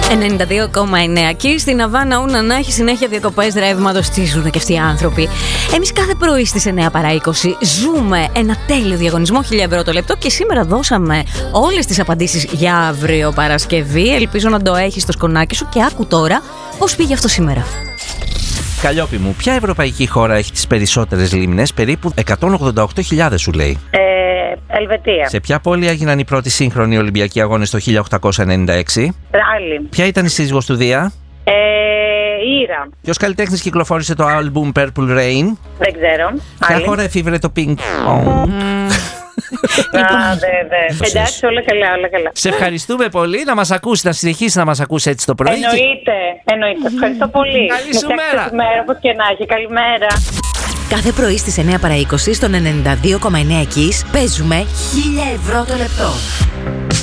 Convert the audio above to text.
92,9. Και στην Αβάνα ούνα να έχει συνέχεια διακοπές ρεύματος. Τι ζουν και αυτοί οι άνθρωποι. Εμείς κάθε πρωί στις 9 παρά 20 ζούμε ένα τέλειο διαγωνισμό 1.000 ευρώ το λεπτό. Και σήμερα δώσαμε όλες τις απαντήσεις για αύριο Παρασκευή. Ελπίζω να το έχεις στο σκονάκι σου. Και άκου τώρα πώς πήγε αυτό σήμερα. Καλλιόπη μου, ποια ευρωπαϊκή χώρα έχει τις περισσότερες λίμνες? Περίπου 188.000 σου λέει. Ελβετία. Σε ποια πόλη έγιναν οι πρώτοι σύγχρονοι Ολυμπιακοί αγώνες το 1896? Ράλι. Ποια ήταν η σύζυγος του Δία? Ήρα. Ποιος καλλιτέχνης κυκλοφόρησε το άλμπουμ Purple Rain? Δεν ξέρω. Ποια χώρα εφήβρε το Ping Pong? Εντάξει, όλα καλά, όλα καλά. Σε ευχαριστούμε πολύ. Να μας ακούσει, να συνεχίσει να μας ακούσει έτσι το πρωί. Εννοείται. Ευχαριστώ πολύ. Καλή σου μέρα. Όπως και να έχει. Καλημέρα. Κάθε πρωί στις 9 παρά 20 στον 92,9 Kiss παίζουμε 1.000 ευρώ το λεπτό.